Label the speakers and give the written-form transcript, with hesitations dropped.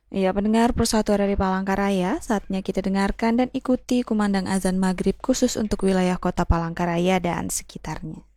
Speaker 1: Ya, pendengar Persatuan dari Palangkaraya, saatnya kita dengarkan dan ikuti kumandang azan maghrib khusus untuk wilayah kota Palangkaraya dan sekitarnya.